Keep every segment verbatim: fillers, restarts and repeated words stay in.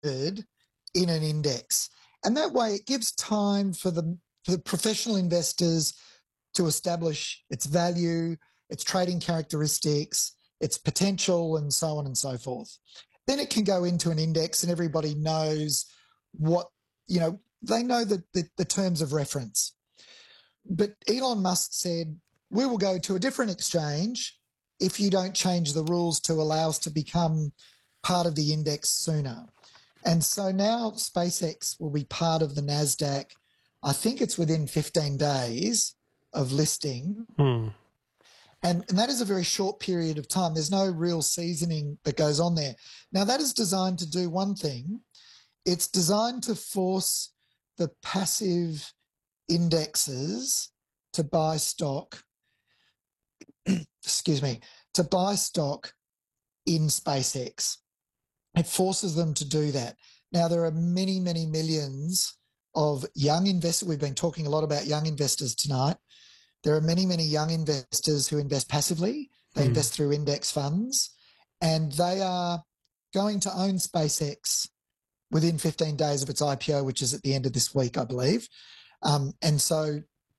in an index. And that way it gives time for the, for the professional investors to establish its value, its trading characteristics, its potential, and so on and so forth. Then it can go into an index and everybody knows what, you know, they know the, the, the terms of reference. But Elon Musk said, we will go to a different exchange if you don't change the rules to allow us to become part of the index sooner. And so now SpaceX will be part of the NASDAQ. I think it's within fifteen days of listing. Hmm. And, and that is a very short period of time. There's no real seasoning that goes on there. Now, that is designed to do one thing. It's designed to force the passive indexes to buy stock, excuse me, to buy stock in SpaceX. It forces them to do that. Now, there are many, many millions of young investors. We've been talking a lot about young investors tonight. There are many, many young investors who invest passively. They mm. invest through index funds, and they are going to own SpaceX within fifteen days of its I P O, which is at the end of this week, I believe. Um, and so,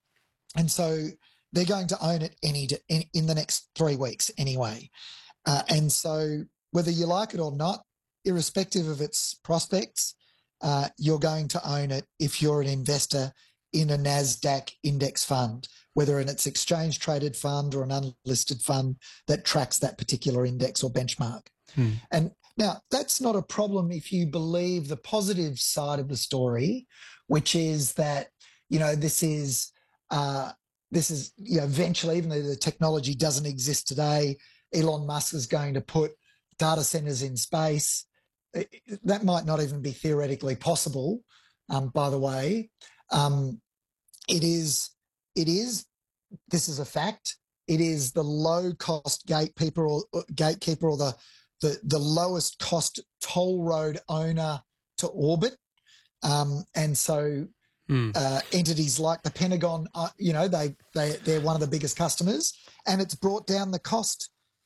and so they're going to own it any in, in the next three weeks anyway. Uh, and so, whether you like it or not, irrespective of its prospects, uh, you're going to own it if you're an investor in a NASDAQ index fund, whether in its exchange-traded fund or an unlisted fund that tracks that particular index or benchmark. Hmm. And now, that's not a problem if you believe the positive side of the story, which is that, you know, this is, uh, this is, you know, eventually, even though the technology doesn't exist today, Elon Musk is going to put data centers in space. That might not even be theoretically possible, um, by the way. Um, it is, it is, this is a fact. It is the low-cost gatekeeper or, or gatekeeper or the, the, the lowest cost toll road owner to orbit. Um, and so mm. uh, entities like the Pentagon, uh, you know, they, they, they're one of the biggest customers, and it's brought down the cost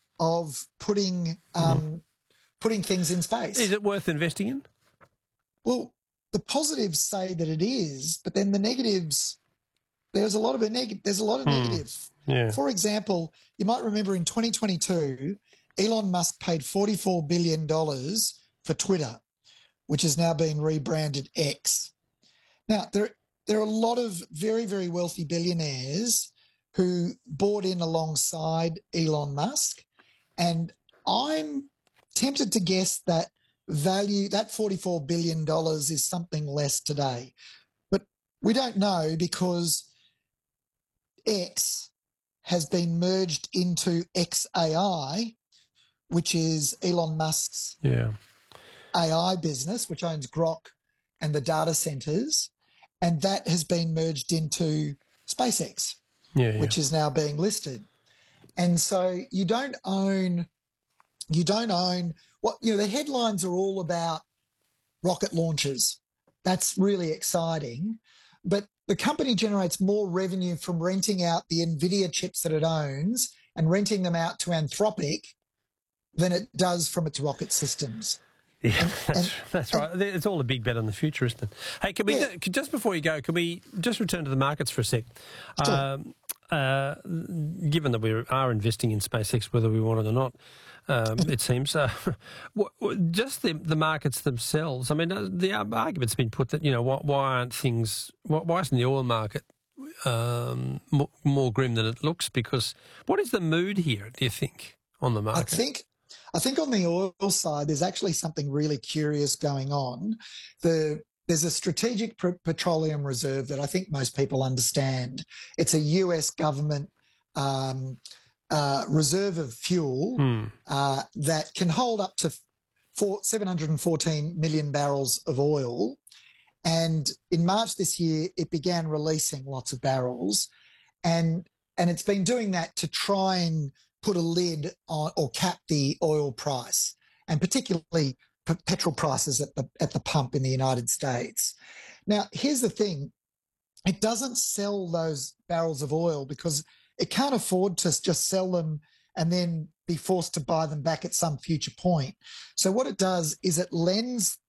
of putting um, mm. putting things in space. Is it worth investing in? Well, the positives say that it is, but then the negatives, there's a lot of a neg- there's a lot of mm. negatives. Yeah. For example, you might remember in twenty twenty-two, Elon Musk paid forty-four billion dollars for Twitter, which has now been rebranded X. Now, there, there are a lot of very, very wealthy billionaires who bought in alongside Elon Musk, and I'm tempted to guess that value, that forty-four billion dollars is something less today. But we don't know because X has been merged into X A I, which is Elon Musk's yeah. A I business, which owns Grok and the data centers, and that has been merged into SpaceX, yeah, yeah. which is now being listed. And so you don't own, you don't own what, you know, the headlines are all about rocket launches. That's really exciting. But the company generates more revenue from renting out the NVIDIA chips that it owns and renting them out to Anthropic than it does from its rocket systems. Yeah, and, that's, and, that's right. And, it's all a big bet on the future, isn't it? Hey, can we, yeah. just before you go, can we just return to the markets for a sec? Sure. Um, uh, given that we are investing in SpaceX, whether we want it or not, um, it seems, uh, just the, the markets themselves, I mean, the argument's been put that, you know, why, why aren't things, why, why isn't the oil market um, more, more grim than it looks? Because what is the mood here, do you think, on the market? I think I think on the oil side, there's actually something really curious going on. The There's a strategic petroleum reserve that I think most people understand. It's a U S government um, uh, reserve of fuel mm. uh, that can hold up to four, seven hundred fourteen million barrels of oil. And in March this year, it began releasing lots of barrels. And, and it's been doing that to try and put a lid on or cap the oil price, and particularly petrol prices at the at the pump in the United States. Now, here's the thing. It doesn't sell those barrels of oil because it can't afford to just sell them and then be forced to buy them back at some future point. So what it does is it lends